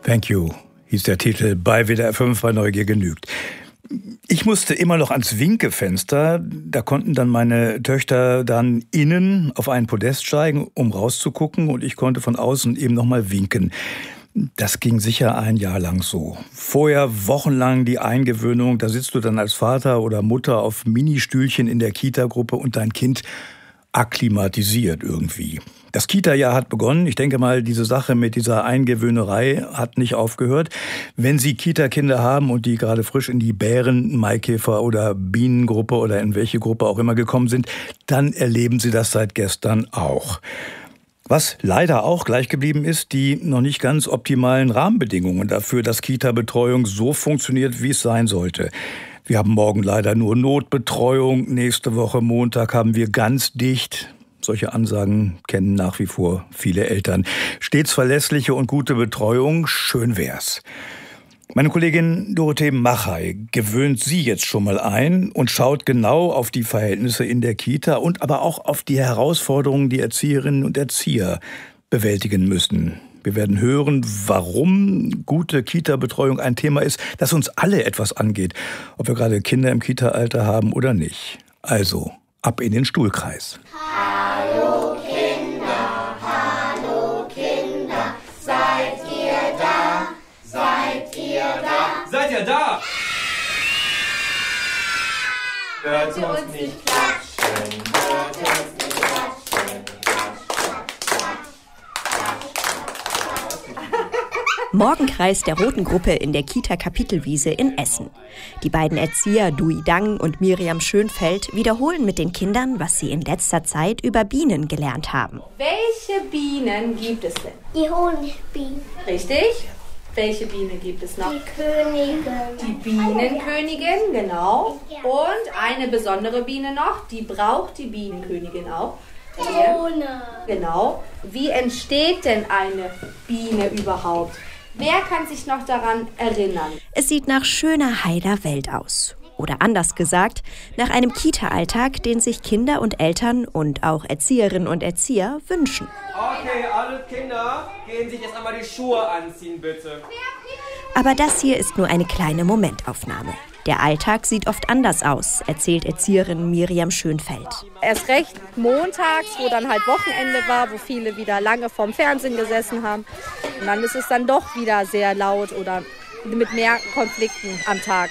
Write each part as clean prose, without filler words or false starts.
Thank you, hieß der Titel bei WDR 5 bei Neugier genügt. Ich musste immer noch ans Winkefenster. Da konnten dann meine Töchter dann innen auf einen Podest steigen, um rauszugucken. Und ich konnte von außen eben noch mal winken. Das ging sicher ein Jahr lang so. Vorher wochenlang die Eingewöhnung. Da sitzt du dann als Vater oder Mutter auf Ministühlchen in der Kita-Gruppe und dein Kind akklimatisiert irgendwie. Das Kita-Jahr hat begonnen. Ich denke mal, diese Sache mit dieser Eingewöhnerei hat nicht aufgehört. Wenn Sie Kita-Kinder haben und die gerade frisch in die Bären-, Maikäfer- oder Bienengruppe oder in welche Gruppe auch immer gekommen sind, dann erleben Sie das seit gestern auch. Was leider auch gleich geblieben ist, die noch nicht ganz optimalen Rahmenbedingungen dafür, dass Kita-Betreuung so funktioniert, wie es sein sollte. Wir haben morgen leider nur Notbetreuung. Nächste Woche Montag haben wir ganz dicht. Solche Ansagen kennen nach wie vor viele Eltern. Stets verlässliche und gute Betreuung, schön wär's. Meine Kollegin Dorothee Machey gewöhnt Sie jetzt schon mal ein und schaut genau auf die Verhältnisse in der Kita und aber auch auf die Herausforderungen, die Erzieherinnen und Erzieher bewältigen müssen. Wir werden hören, warum gute Kita-Betreuung ein Thema ist, das uns alle etwas angeht, ob wir gerade Kinder im Kita-Alter haben oder nicht. Also, ab in den Stuhlkreis. Hallo Kinder, seid ihr da? Seid ihr da? Seid ihr da? Hört ihr uns nicht klatschen? Hört ihr uns nicht klatschen? Morgenkreis der Roten Gruppe in der Kita Kapitelwiese in Essen. Die beiden Erzieher Dui Dang und Miriam Schönfeld wiederholen mit den Kindern, was sie in letzter Zeit über Bienen gelernt haben. Welche Bienen gibt es denn? Die Honigbienen. Richtig. Welche Biene gibt es noch? Die Königin. Die Bienenkönigin, genau. Und eine besondere Biene noch, die braucht die Bienenkönigin auch. Drohne. Genau. Wie entsteht denn eine Biene überhaupt? Wer kann sich noch daran erinnern? Es sieht nach schöner, heiler Welt aus. Oder anders gesagt, nach einem Kita-Alltag, den sich Kinder und Eltern und auch Erzieherinnen und Erzieher wünschen. Okay, alle Kinder, gehen sich jetzt einmal die Schuhe anziehen, bitte. Aber das hier ist nur eine kleine Momentaufnahme. Der Alltag sieht oft anders aus, erzählt Erzieherin Miriam Schönfeld. Erst recht montags, wo dann halt Wochenende war, wo viele wieder lange vorm Fernsehen gesessen haben. Und dann ist es dann doch wieder sehr laut oder mit mehr Konflikten am Tag.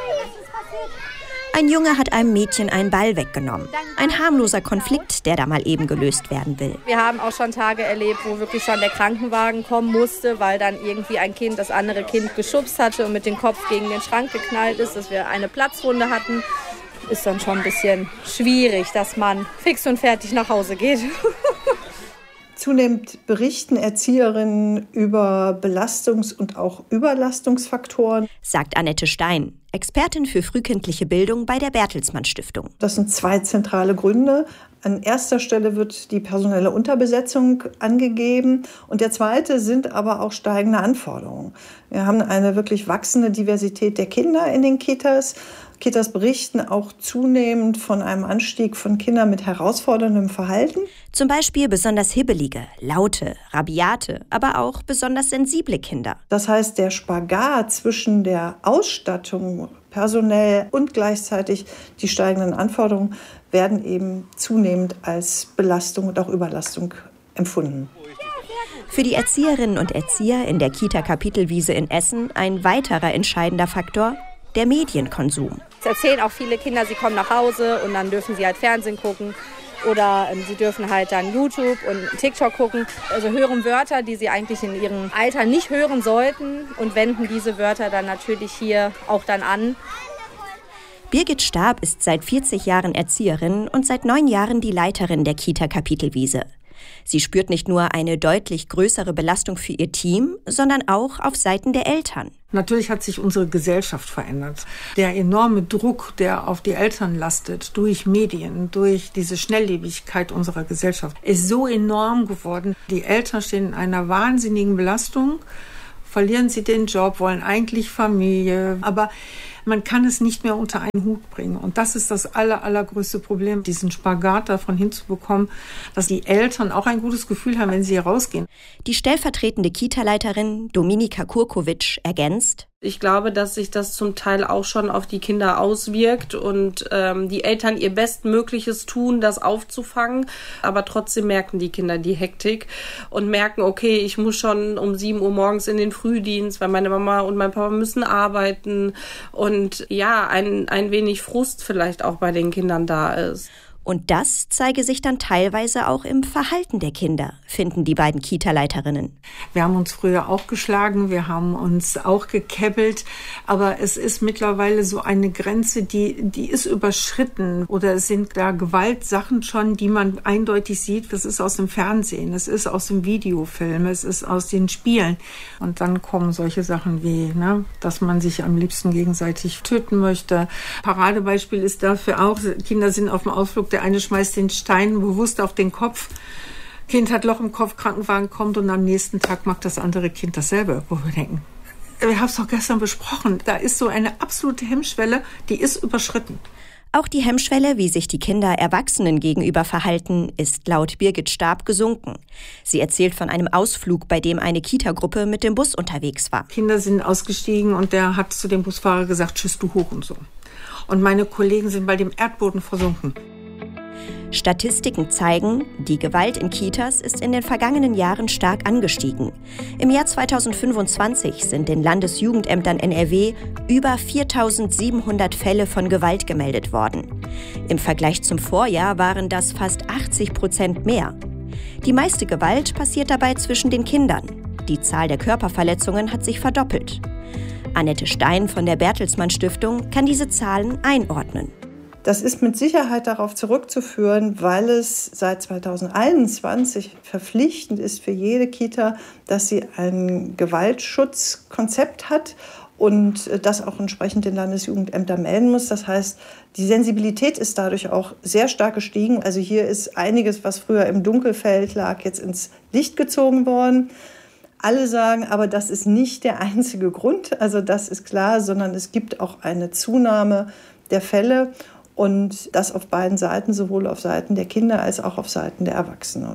Ein Junge hat einem Mädchen einen Ball weggenommen. Ein harmloser Konflikt, der da mal eben gelöst werden will. Wir haben auch schon Tage erlebt, wo wirklich schon der Krankenwagen kommen musste, weil dann irgendwie ein Kind das andere Kind geschubst hatte und mit dem Kopf gegen den Schrank geknallt ist, dass wir eine Platzwunde hatten. Ist dann schon ein bisschen schwierig, dass man fix und fertig nach Hause geht. Zunehmend berichten Erzieherinnen über Belastungs- und auch Überlastungsfaktoren, sagt Annette Stein, Expertin für frühkindliche Bildung bei der Bertelsmann Stiftung. Das sind zwei zentrale Gründe. An erster Stelle wird die personelle Unterbesetzung angegeben und der zweite sind aber auch steigende Anforderungen. Wir haben eine wirklich wachsende Diversität der Kinder in den Kitas. Kitas berichten auch zunehmend von einem Anstieg von Kindern mit herausforderndem Verhalten. Zum Beispiel besonders hibbelige, laute, rabiate, aber auch besonders sensible Kinder. Das heißt, der Spagat zwischen der Ausstattung personell und gleichzeitig die steigenden Anforderungen werden eben zunehmend als Belastung und auch Überlastung empfunden. Für die Erzieherinnen und Erzieher in der Kita Kapitelwiese in Essen ein weiterer entscheidender Faktor: der Medienkonsum. Es erzählen auch viele Kinder, sie kommen nach Hause und dann dürfen sie halt Fernsehen gucken oder sie dürfen halt dann YouTube und TikTok gucken. Also hören Wörter, die sie eigentlich in ihrem Alter nicht hören sollten und wenden diese Wörter dann natürlich hier auch dann an. Birgit Stab ist seit 40 Jahren Erzieherin und seit 9 Jahren die Leiterin der Kita Kapitelwiese. Sie spürt nicht nur eine deutlich größere Belastung für ihr Team, sondern auch auf Seiten der Eltern. Natürlich hat sich unsere Gesellschaft verändert. Der enorme Druck, der auf die Eltern lastet, durch Medien, durch diese Schnelllebigkeit unserer Gesellschaft, ist so enorm geworden. Die Eltern stehen in einer wahnsinnigen Belastung. Verlieren sie den Job, wollen eigentlich Familie. Aber Man kann es nicht mehr unter einen Hut bringen. Und das ist das allergrößte Problem, diesen Spagat davon hinzubekommen, dass die Eltern auch ein gutes Gefühl haben, wenn sie hier rausgehen. Die stellvertretende Kita-Leiterin Dominika Kurkovic ergänzt: Ich glaube, dass sich das zum Teil auch schon auf die Kinder auswirkt und die Eltern ihr Bestmögliches tun, das aufzufangen. Aber trotzdem merken die Kinder die Hektik und merken, okay, ich muss schon um 7 Uhr morgens in den Frühdienst, weil meine Mama und mein Papa müssen arbeiten. Und ja, ein wenig Frust vielleicht auch bei den Kindern da ist. Und das zeige sich dann teilweise auch im Verhalten der Kinder, finden die beiden Kita-Leiterinnen. Wir haben uns früher auch geschlagen, wir haben uns auch gekäppelt, aber es ist mittlerweile so eine Grenze, die ist überschritten. Oder es sind da Gewaltsachen schon, die man eindeutig sieht, das ist aus dem Fernsehen, es ist aus dem Videofilm, es ist aus den Spielen. Und dann kommen solche Sachen wie, dass man sich am liebsten gegenseitig töten möchte. Paradebeispiel ist dafür auch, Kinder sind auf dem Ausflug, der eine schmeißt den Stein bewusst auf den Kopf. Kind hat Loch im Kopf, Krankenwagen kommt und am nächsten Tag macht das andere Kind dasselbe. Wo wir denken, wir haben es doch gestern besprochen. Da ist so eine absolute Hemmschwelle, die ist überschritten. Auch die Hemmschwelle, wie sich die Kinder Erwachsenen gegenüber verhalten, ist laut Birgit Stab gesunken. Sie erzählt von einem Ausflug, bei dem eine Kita-Gruppe mit dem Bus unterwegs war. Kinder sind ausgestiegen und der hat zu dem Busfahrer gesagt, tschüss, du hoch und so. Und meine Kollegen sind bei dem Erdboden versunken. Statistiken zeigen, die Gewalt in Kitas ist in den vergangenen Jahren stark angestiegen. Im Jahr 2025 sind den Landesjugendämtern NRW über 4.700 Fälle von Gewalt gemeldet worden. Im Vergleich zum Vorjahr waren das fast 80% mehr. Die meiste Gewalt passiert dabei zwischen den Kindern. Die Zahl der Körperverletzungen hat sich verdoppelt. Annette Stein von der Bertelsmann Stiftung kann diese Zahlen einordnen. Das ist mit Sicherheit darauf zurückzuführen, weil es seit 2021 verpflichtend ist für jede Kita, dass sie ein Gewaltschutzkonzept hat und das auch entsprechend den Landesjugendämtern melden muss. Das heißt, die Sensibilität ist dadurch auch sehr stark gestiegen. Also hier ist einiges, was früher im Dunkelfeld lag, jetzt ins Licht gezogen worden. Alle sagen, aber das ist nicht der einzige Grund, also das ist klar, sondern es gibt auch eine Zunahme der Fälle. Und das auf beiden Seiten, sowohl auf Seiten der Kinder als auch auf Seiten der Erwachsenen.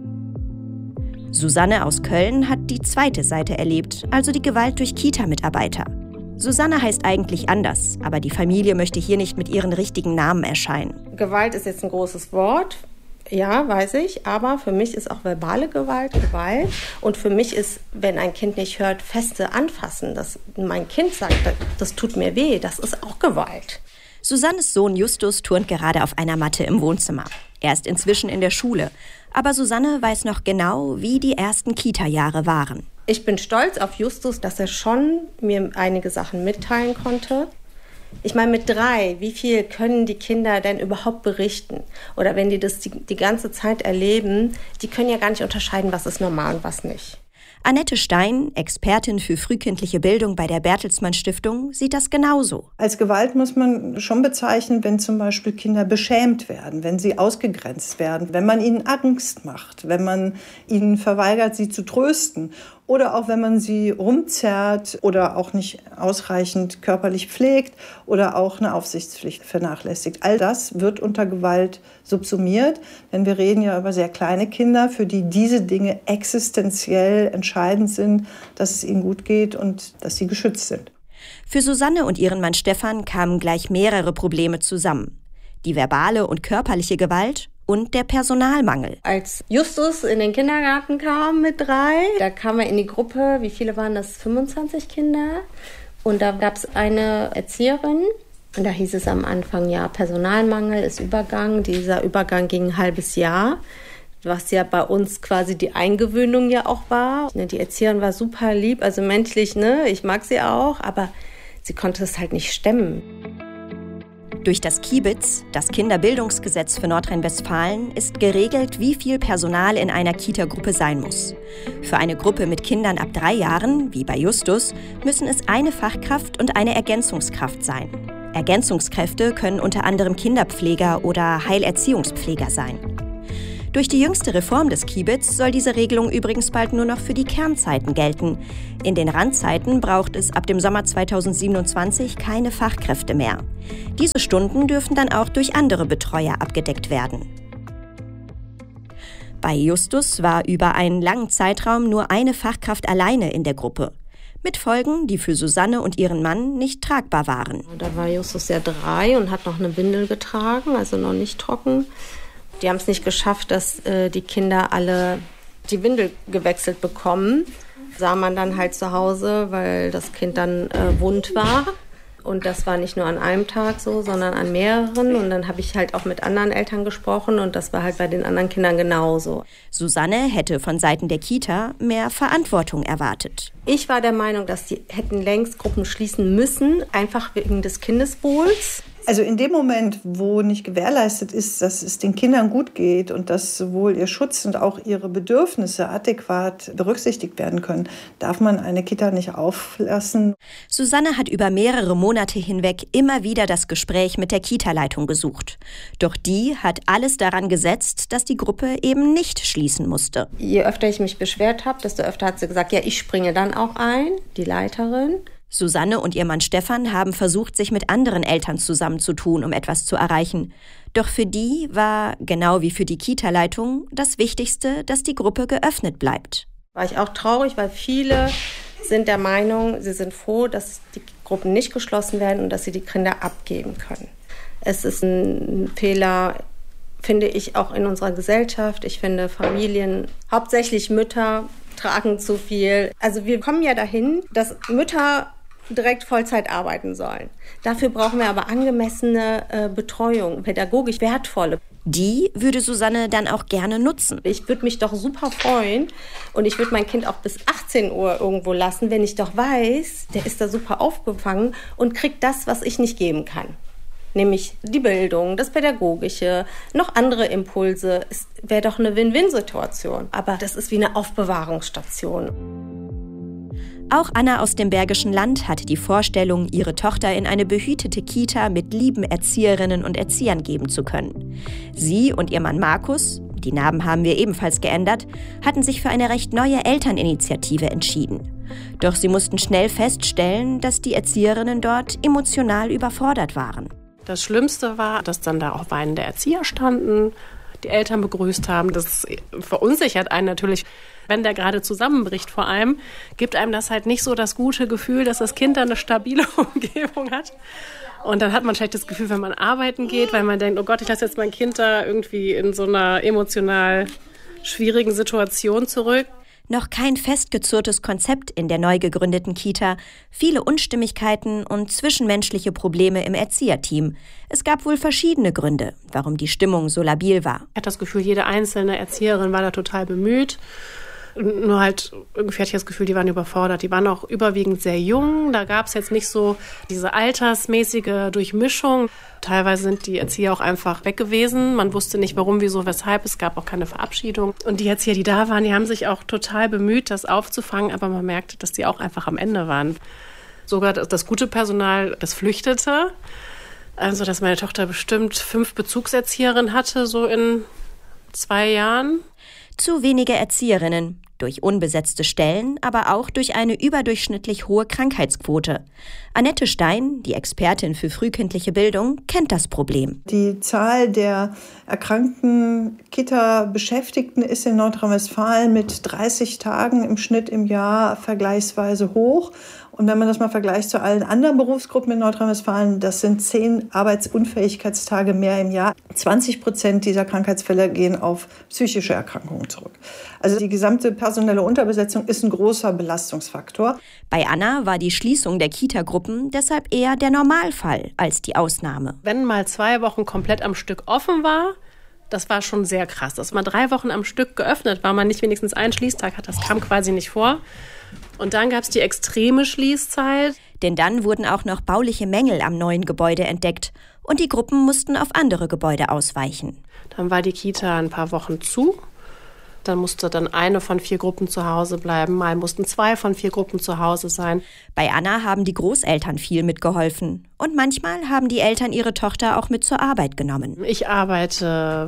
Susanne aus Köln hat die zweite Seite erlebt, also die Gewalt durch Kita-Mitarbeiter. Susanne heißt eigentlich anders, aber die Familie möchte hier nicht mit ihren richtigen Namen erscheinen. Gewalt ist jetzt ein großes Wort. Ja, weiß ich, aber für mich ist auch verbale Gewalt Gewalt. Und für mich ist, wenn ein Kind nicht hört, feste Anfassen, dass mein Kind sagt, das tut mir weh, das ist auch Gewalt. Susannes Sohn Justus turnt gerade auf einer Matte im Wohnzimmer. Er ist inzwischen in der Schule. Aber Susanne weiß noch genau, wie die ersten Kita-Jahre waren. Ich bin stolz auf Justus, dass er schon mir einige Sachen mitteilen konnte. Ich meine, mit 3, wie viel können die Kinder denn überhaupt berichten? Oder wenn die das die ganze Zeit erleben, die können ja gar nicht unterscheiden, was ist normal und was nicht. Annette Stein, Expertin für frühkindliche Bildung bei der Bertelsmann Stiftung, sieht das genauso. Als Gewalt muss man schon bezeichnen, wenn zum Beispiel Kinder beschämt werden, wenn sie ausgegrenzt werden, wenn man ihnen Angst macht, wenn man ihnen verweigert, sie zu trösten. Oder auch wenn man sie rumzerrt oder auch nicht ausreichend körperlich pflegt oder auch eine Aufsichtspflicht vernachlässigt. All das wird unter Gewalt subsumiert, denn wir reden ja über sehr kleine Kinder, für die diese Dinge existenziell entscheidend sind, dass es ihnen gut geht und dass sie geschützt sind. Für Susanne und ihren Mann Stefan kamen gleich mehrere Probleme zusammen. Die verbale und körperliche Gewalt und der Personalmangel. Als Justus in den Kindergarten kam mit 3, da kam er in die Gruppe, wie viele waren das? 25 Kinder. Und da gab es eine Erzieherin. Und da hieß es am Anfang, ja, Personalmangel ist Übergang. Dieser Übergang ging ein halbes Jahr, was ja bei uns quasi die Eingewöhnung ja auch war. Die Erzieherin war super lieb, also menschlich, ich mag sie auch, aber sie konnte es halt nicht stemmen. Durch das KiBiZ, das Kinderbildungsgesetz für Nordrhein-Westfalen, ist geregelt, wie viel Personal in einer Kita-Gruppe sein muss. Für eine Gruppe mit Kindern ab 3 Jahren, wie bei Justus, müssen es eine Fachkraft und eine Ergänzungskraft sein. Ergänzungskräfte können unter anderem Kinderpfleger oder Heilerziehungspfleger sein. Durch die jüngste Reform des Kibitz soll diese Regelung übrigens bald nur noch für die Kernzeiten gelten. In den Randzeiten braucht es ab dem Sommer 2027 keine Fachkräfte mehr. Diese Stunden dürfen dann auch durch andere Betreuer abgedeckt werden. Bei Justus war über einen langen Zeitraum nur eine Fachkraft alleine in der Gruppe. Mit Folgen, die für Susanne und ihren Mann nicht tragbar waren. Da war Justus ja 3 und hat noch eine Windel getragen, also noch nicht trocken. Die haben es nicht geschafft, dass die Kinder alle die Windel gewechselt bekommen. Sah man dann halt zu Hause, weil das Kind dann wund war. Und das war nicht nur an einem Tag so, sondern an mehreren. Und dann habe ich halt auch mit anderen Eltern gesprochen und das war halt bei den anderen Kindern genauso. Susanne hätte von Seiten der Kita mehr Verantwortung erwartet. Ich war der Meinung, dass die hätten längst Gruppen schließen müssen, einfach wegen des Kindeswohls. Also in dem Moment, wo nicht gewährleistet ist, dass es den Kindern gut geht und dass sowohl ihr Schutz und auch ihre Bedürfnisse adäquat berücksichtigt werden können, darf man eine Kita nicht auflassen. Susanne hat über mehrere Monate hinweg immer wieder das Gespräch mit der Kita-Leitung gesucht. Doch die hat alles daran gesetzt, dass die Gruppe eben nicht schließen musste. Je öfter ich mich beschwert habe, desto öfter hat sie gesagt, ja, ich springe dann auch ein, die Leiterin. Susanne und ihr Mann Stefan haben versucht, sich mit anderen Eltern zusammenzutun, um etwas zu erreichen. Doch für die war, genau wie für die Kita-Leitung, das Wichtigste, dass die Gruppe geöffnet bleibt. War ich auch traurig, weil viele sind der Meinung, sie sind froh, dass die Gruppen nicht geschlossen werden und dass sie die Kinder abgeben können. Es ist ein Fehler, finde ich, auch in unserer Gesellschaft. Ich finde, Familien, hauptsächlich Mütter, tragen zu viel. Also wir kommen ja dahin, dass Mütter direkt Vollzeit arbeiten sollen. Dafür brauchen wir aber angemessene Betreuung, pädagogisch wertvolle. Die würde Susanne dann auch gerne nutzen. Ich würde mich doch super freuen und ich würde mein Kind auch bis 18 Uhr irgendwo lassen, wenn ich doch weiß, der ist da super aufgefangen und kriegt das, was ich nicht geben kann. Nämlich die Bildung, das Pädagogische, noch andere Impulse. Es wäre doch eine Win-Win-Situation. Aber das ist wie eine Aufbewahrungsstation. Auch Anna aus dem Bergischen Land hatte die Vorstellung, ihre Tochter in eine behütete Kita mit lieben Erzieherinnen und Erziehern geben zu können. Sie und ihr Mann Markus, die Namen haben wir ebenfalls geändert, hatten sich für eine recht neue Elterninitiative entschieden. Doch sie mussten schnell feststellen, dass die Erzieherinnen dort emotional überfordert waren. Das Schlimmste war, dass dann da auch weinende Erzieher standen, die Eltern begrüßt haben. Das verunsichert einen natürlich. Wenn der gerade zusammenbricht vor allem, gibt einem das halt nicht so das gute Gefühl, dass das Kind dann eine stabile Umgebung hat. Und dann hat man vielleicht das Gefühl, wenn man arbeiten geht, weil man denkt, oh Gott, ich lasse jetzt mein Kind da irgendwie in so einer emotional schwierigen Situation zurück. Noch kein festgezurrtes Konzept in der neu gegründeten Kita, viele Unstimmigkeiten und zwischenmenschliche Probleme im Erzieherteam. Es gab wohl verschiedene Gründe, warum die Stimmung so labil war. Ich hatte das Gefühl, jede einzelne Erzieherin war da total bemüht. Nur halt, irgendwie hatte ich das Gefühl, die waren überfordert. Die waren auch überwiegend sehr jung. Da gab es jetzt nicht so diese altersmäßige Durchmischung. Teilweise sind die Erzieher auch einfach weg gewesen. Man wusste nicht, warum, wieso, weshalb. Es gab auch keine Verabschiedung. Und die Erzieher, die da waren, die haben sich auch total bemüht, das aufzufangen. Aber man merkte, dass die auch einfach am Ende waren. Sogar das gute Personal, das flüchtete. Also, dass meine Tochter bestimmt 5 Bezugserzieherinnen hatte, so in 2 Jahren. Zu wenige Erzieherinnen, durch unbesetzte Stellen, aber auch durch eine überdurchschnittlich hohe Krankheitsquote. Annette Stein, die Expertin für frühkindliche Bildung, kennt das Problem. Die Zahl der erkrankten Kita-Beschäftigten ist in Nordrhein-Westfalen mit 30 Tagen im Schnitt im Jahr vergleichsweise hoch. Und wenn man das mal vergleicht zu allen anderen Berufsgruppen in Nordrhein-Westfalen, das sind 10 Arbeitsunfähigkeitstage mehr im Jahr. 20% dieser Krankheitsfälle gehen auf psychische Erkrankungen zurück. Also die gesamte personelle Unterbesetzung ist ein großer Belastungsfaktor. Bei Anna war die Schließung der Kita-Gruppen deshalb eher der Normalfall als die Ausnahme. Wenn mal 2 Wochen komplett am Stück offen war, das war schon sehr krass. Dass man 3 Wochen am Stück geöffnet war, man nicht wenigstens einen Schließtag hat, das kam quasi nicht vor. Und dann gab es die extreme Schließzeit. Denn dann wurden auch noch bauliche Mängel am neuen Gebäude entdeckt und die Gruppen mussten auf andere Gebäude ausweichen. Dann war die Kita ein paar Wochen zu Dann musste dann eine von 4 Gruppen zu Hause bleiben, mal mussten 2 von 4 Gruppen zu Hause sein. Bei Anna haben die Großeltern viel mitgeholfen. Und manchmal haben die Eltern ihre Tochter auch mit zur Arbeit genommen. Ich arbeite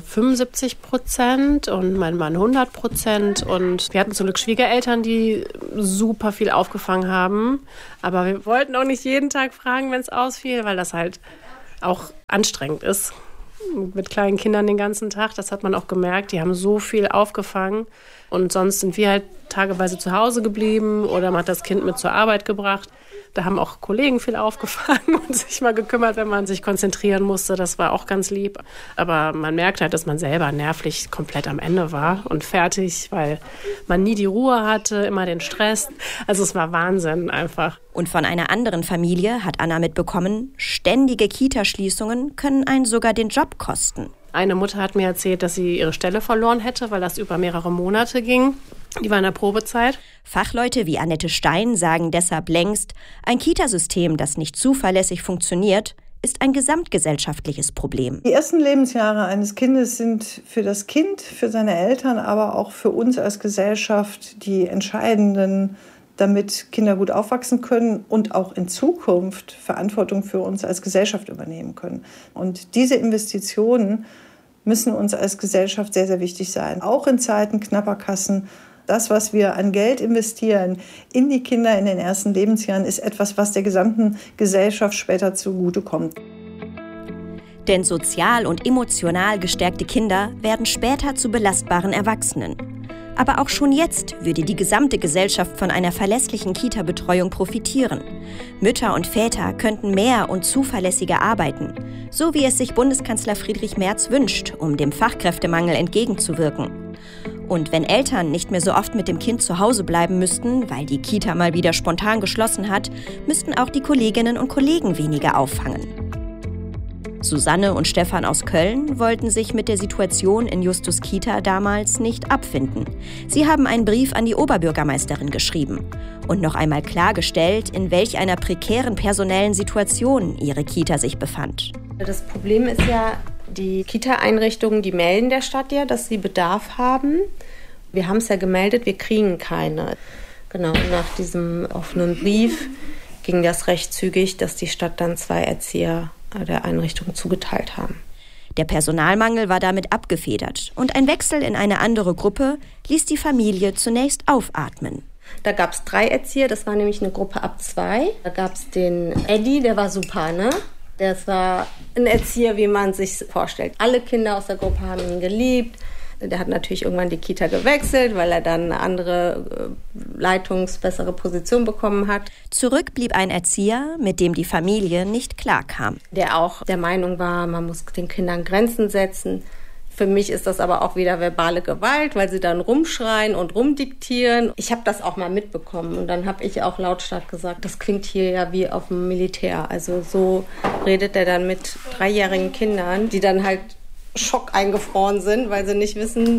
75% und mein Mann 100%. Und wir hatten zum Glück Schwiegereltern, die super viel aufgefangen haben. Aber wir wollten auch nicht jeden Tag fragen, wenn es ausfiel, weil das halt auch anstrengend ist. Mit kleinen Kindern den ganzen Tag, das hat man auch gemerkt. Die haben so viel aufgefangen. Und sonst sind wir halt tageweise zu Hause geblieben oder man hat das Kind mit zur Arbeit gebracht. Da haben auch Kollegen viel aufgefangen und sich mal gekümmert, wenn man sich konzentrieren musste. Das war auch ganz lieb. Aber man merkt halt, dass man selber nervlich komplett am Ende war und fertig, weil man nie die Ruhe hatte, immer den Stress. Also es war Wahnsinn einfach. Und von einer anderen Familie hat Anna mitbekommen, ständige Kita-Schließungen können einen sogar den Job kosten. Eine Mutter hat mir erzählt, dass sie ihre Stelle verloren hätte, weil das über mehrere Monate ging. Die war in der Probezeit. Fachleute wie Annette Stein sagen deshalb längst, ein Kitasystem, das nicht zuverlässig funktioniert, ist ein gesamtgesellschaftliches Problem. Die ersten Lebensjahre eines Kindes sind für das Kind, für seine Eltern, aber auch für uns als Gesellschaft die entscheidenden, damit Kinder gut aufwachsen können und auch in Zukunft Verantwortung für uns als Gesellschaft übernehmen können. Und diese Investitionen müssen uns als Gesellschaft sehr, sehr wichtig sein. Auch in Zeiten knapper Kassen. Das, was wir an Geld investieren in die Kinder in den ersten Lebensjahren, ist etwas, was der gesamten Gesellschaft später zugutekommt. Denn sozial und emotional gestärkte Kinder werden später zu belastbaren Erwachsenen. Aber auch schon jetzt würde die gesamte Gesellschaft von einer verlässlichen Kita-Betreuung profitieren. Mütter und Väter könnten mehr und zuverlässiger arbeiten, so wie es sich Bundeskanzler Friedrich Merz wünscht, um dem Fachkräftemangel entgegenzuwirken. Und wenn Eltern nicht mehr so oft mit dem Kind zu Hause bleiben müssten, weil die Kita mal wieder spontan geschlossen hat, müssten auch die Kolleginnen und Kollegen weniger auffangen. Susanne und Stefan aus Köln wollten sich mit der Situation in Justus Kita damals nicht abfinden. Sie haben einen Brief an die Oberbürgermeisterin geschrieben und noch einmal klargestellt, in welch einer prekären personellen Situation ihre Kita sich befand. Das Problem ist ja, die Kita-Einrichtungen, die melden der Stadt ja, dass sie Bedarf haben. Wir haben es ja gemeldet, wir kriegen keine. Genau, nach diesem offenen Brief ging das recht zügig, dass die Stadt dann 2 Erzieher der Einrichtung zugeteilt haben. Der Personalmangel war damit abgefedert und ein Wechsel in eine andere Gruppe ließ die Familie zunächst aufatmen. Da gab es 3 Erzieher, das war nämlich eine Gruppe ab 2. Da gab es den Eddie, der war super, ne? Das war ein Erzieher, wie man sich vorstellt. Alle Kinder aus der Gruppe haben ihn geliebt. Der hat natürlich irgendwann die Kita gewechselt, weil er dann eine andere bessere Position bekommen hat. Zurück blieb ein Erzieher, mit dem die Familie nicht klarkam. Der auch der Meinung war, man muss den Kindern Grenzen setzen. Für mich ist das aber auch wieder verbale Gewalt, weil sie dann rumschreien und rumdiktieren. Ich habe das auch mal mitbekommen und dann habe ich auch lautstark gesagt, das klingt hier ja wie auf dem Militär. Also so redet er dann mit 3-jährigen Kindern, die dann halt Schock eingefroren sind, weil sie nicht wissen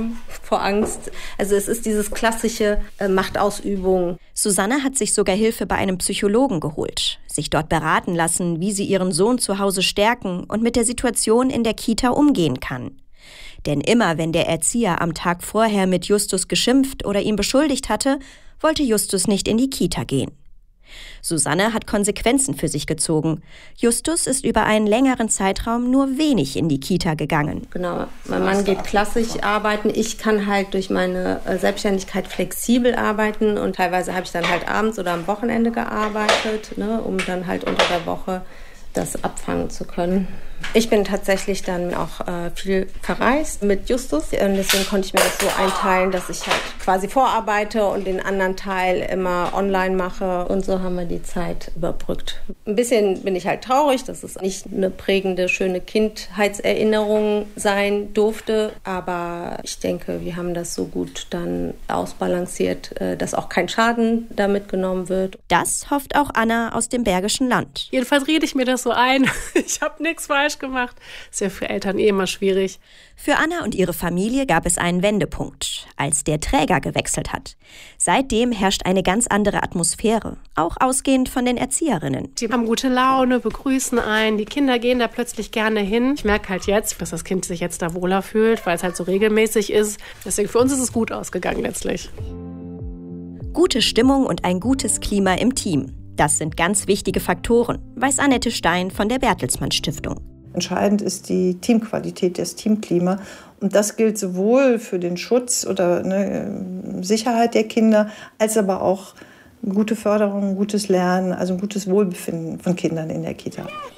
vor Angst. Also es ist dieses klassische Machtausübung. Susanne hat sich sogar Hilfe bei einem Psychologen geholt, sich dort beraten lassen, wie sie ihren Sohn zu Hause stärken und mit der Situation in der Kita umgehen kann. Denn immer wenn der Erzieher am Tag vorher mit Justus geschimpft oder ihn beschuldigt hatte, wollte Justus nicht in die Kita gehen. Susanne hat Konsequenzen für sich gezogen. Justus ist über einen längeren Zeitraum nur wenig in die Kita gegangen. Genau, mein Mann geht klassisch arbeiten. Ich kann halt durch meine Selbstständigkeit flexibel arbeiten und teilweise habe ich dann halt abends oder am Wochenende gearbeitet, ne, um dann halt unter der Woche das abfangen zu können. Ich bin tatsächlich dann auch viel verreist mit Justus und deswegen konnte ich mir das so einteilen, dass ich halt quasi vorarbeite und den anderen Teil immer online mache und so haben wir die Zeit überbrückt. Ein bisschen bin ich halt traurig, dass es nicht eine prägende, schöne Kindheitserinnerung sein durfte, aber ich denke, wir haben das so gut dann ausbalanciert, dass auch kein Schaden damit genommen wird. Das hofft auch Anna aus dem Bergischen Land. Jedenfalls rede ich mir das so ein, ich habe nichts falsch gemacht. Ist ja für Eltern immer schwierig. Für Anna und ihre Familie gab es einen Wendepunkt, als der Träger gewechselt hat. Seitdem herrscht eine ganz andere Atmosphäre, auch ausgehend von den Erzieherinnen. Die haben gute Laune, begrüßen einen, die Kinder gehen da plötzlich gerne hin. Ich merke halt jetzt, dass das Kind sich jetzt da wohler fühlt, weil es halt so regelmäßig ist. Deswegen für uns ist es gut ausgegangen letztlich. Gute Stimmung und ein gutes Klima im Team. Das sind ganz wichtige Faktoren, weiß Annette Stein von der Bertelsmann Stiftung. Entscheidend ist die Teamqualität, das Teamklima. Und das gilt sowohl für den Schutz oder Sicherheit der Kinder, als aber auch gute Förderung, gutes Lernen, also ein gutes Wohlbefinden von Kindern in der Kita.